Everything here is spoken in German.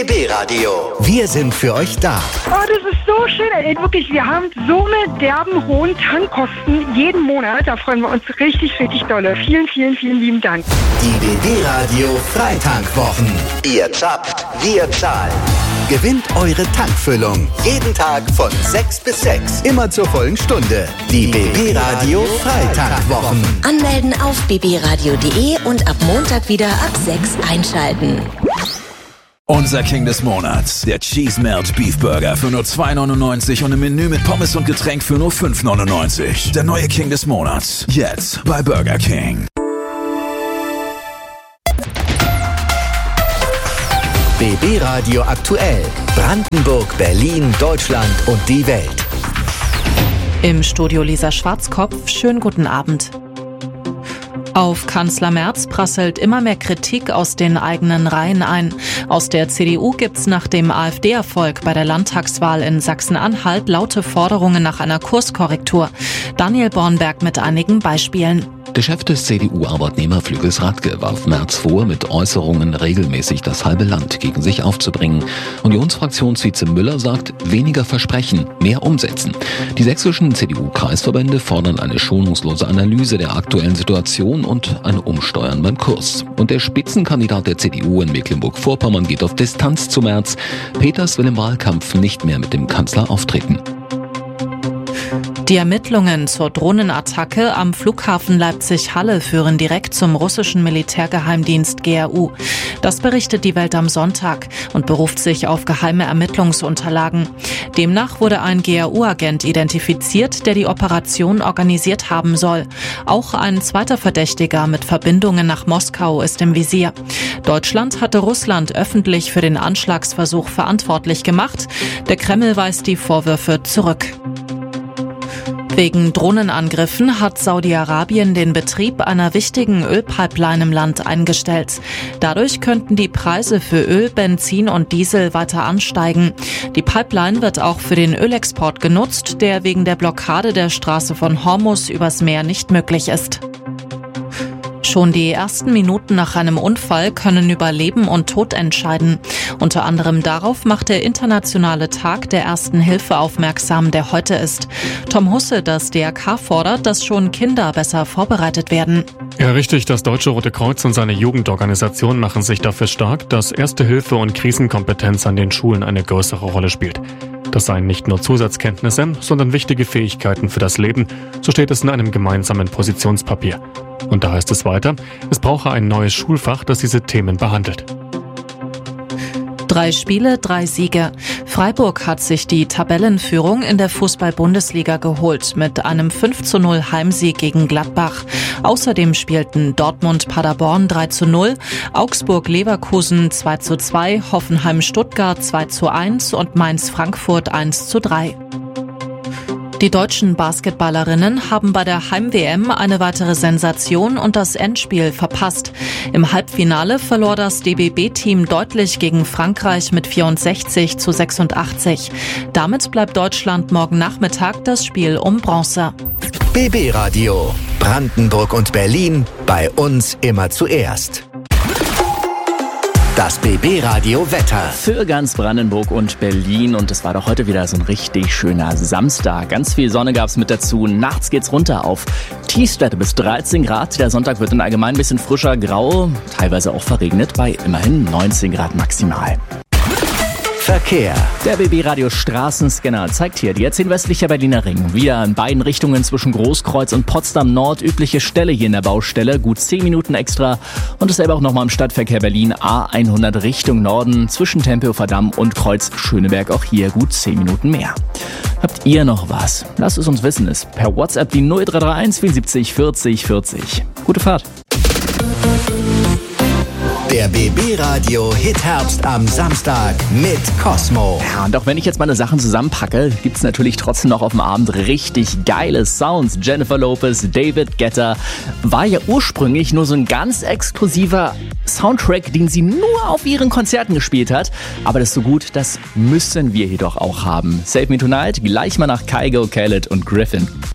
BB-Radio. Wir sind für euch da. Oh, das ist so schön. Ey, wirklich, wir haben so eine derben hohen Tankkosten jeden Monat. Da freuen wir uns richtig, richtig dolle. Vielen, vielen, vielen lieben Dank. Die BB-Radio Freitankwochen. Ihr zapft, wir zahlen. Gewinnt eure Tankfüllung. Jeden Tag von 6 bis 6. Immer zur vollen Stunde. Die BB-Radio Freitankwochen. Anmelden auf bbradio.de und ab Montag wieder ab 6 einschalten. Unser King des Monats, der Cheese Melt Beef Burger für nur 2,99 und ein Menü mit Pommes und Getränk für nur 5,99. Der neue King des Monats, jetzt bei Burger King. BB-Radio aktuell. Brandenburg, Berlin, Deutschland und die Welt. Im Studio Lisa Schwarzkopf, schönen guten Abend. Auf Kanzler Merz prasselt immer mehr Kritik aus den eigenen Reihen ein. Aus der CDU gibt's nach dem AfD-Erfolg bei der Landtagswahl in Sachsen-Anhalt laute Forderungen nach einer Kurskorrektur. Daniel Bornberg mit einigen Beispielen. Der Chef des CDU-Arbeitnehmerflügels Radke warf Merz vor, mit Äußerungen regelmäßig das halbe Land gegen sich aufzubringen. Unionsfraktionsvize Müller sagt, weniger versprechen, mehr umsetzen. Die sächsischen CDU-Kreisverbände fordern eine schonungslose Analyse der aktuellen Situation und ein Umsteuern beim Kurs. Und der Spitzenkandidat der CDU in Mecklenburg-Vorpommern geht auf Distanz zu Merz. Peters will im Wahlkampf nicht mehr mit dem Kanzler auftreten. Die Ermittlungen zur Drohnenattacke am Flughafen Leipzig-Halle führen direkt zum russischen Militärgeheimdienst GRU. Das berichtet die Welt am Sonntag und beruft sich auf geheime Ermittlungsunterlagen. Demnach wurde ein GRU-Agent identifiziert, der die Operation organisiert haben soll. Auch ein zweiter Verdächtiger mit Verbindungen nach Moskau ist im Visier. Deutschland hatte Russland öffentlich für den Anschlagsversuch verantwortlich gemacht. Der Kreml weist die Vorwürfe zurück. Wegen Drohnenangriffen hat Saudi-Arabien den Betrieb einer wichtigen Ölpipeline im Land eingestellt. Dadurch könnten die Preise für Öl, Benzin und Diesel weiter ansteigen. Die Pipeline wird auch für den Ölexport genutzt, der wegen der Blockade der Straße von Hormuz übers Meer nicht möglich ist. Schon die ersten Minuten nach einem Unfall können über Leben und Tod entscheiden. Unter anderem darauf macht der internationale Tag der Ersten Hilfe aufmerksam, der heute ist. Tom Husse, das DRK, fordert, dass schon Kinder besser vorbereitet werden. Ja, richtig. Das Deutsche Rote Kreuz und seine Jugendorganisation machen sich dafür stark, dass Erste Hilfe und Krisenkompetenz an den Schulen eine größere Rolle spielt. Das seien nicht nur Zusatzkenntnisse, sondern wichtige Fähigkeiten für das Leben, so steht es in einem gemeinsamen Positionspapier. Und da heißt es weiter, es brauche ein neues Schulfach, das diese Themen behandelt. 3 Spiele, 3 Siege. Freiburg hat sich die Tabellenführung in der Fußball-Bundesliga geholt mit einem 5:0 Heimsieg gegen Gladbach. Außerdem spielten Dortmund-Paderborn 3:0, Augsburg-Leverkusen 2:2, Hoffenheim-Stuttgart 2:1 und Mainz-Frankfurt 1:3. Die deutschen Basketballerinnen haben bei der Heim-WM eine weitere Sensation und das Endspiel verpasst. Im Halbfinale verlor das DBB-Team deutlich gegen Frankreich mit 64:86. Damit bleibt Deutschland morgen Nachmittag das Spiel um Bronze. BB-Radio. Brandenburg und Berlin. Bei uns immer zuerst. Das BB-Radio Wetter. Für ganz Brandenburg und Berlin. Und es war doch heute wieder so ein richtig schöner Samstag. Ganz viel Sonne gab's mit dazu. Nachts geht's runter auf Tiefstwerte bis 13 Grad. Der Sonntag wird dann allgemein ein bisschen frischer, grau, teilweise auch verregnet bei immerhin 19 Grad maximal. Verkehr. Der BB-Radio Straßenscanner zeigt hier die A10 westlicher Berliner Ring. Wieder in beiden Richtungen zwischen Großkreuz und Potsdam Nord. Übliche Stelle hier in der Baustelle. Gut 10 Minuten extra. Und dasselbe auch nochmal im Stadtverkehr Berlin. A100 Richtung Norden. Zwischen Tempelhofer Damm und Kreuz Schöneberg. Auch hier gut 10 Minuten mehr. Habt ihr noch was? Lasst es uns wissen. Ist per WhatsApp die 0331 74 40 40. Gute Fahrt. Der BB-Radio Hit-Herbst am Samstag mit Cosmo. Ja, und auch wenn ich jetzt meine Sachen zusammenpacke, gibt's natürlich trotzdem noch auf dem Abend richtig geile Sounds. Jennifer Lopez, David Guetta. War ja ursprünglich nur so ein ganz exklusiver Soundtrack, den sie nur auf ihren Konzerten gespielt hat. Aber das ist so gut, das müssen wir jedoch auch haben. Save Me Tonight, gleich mal nach Kygo, Khaled und Griffin.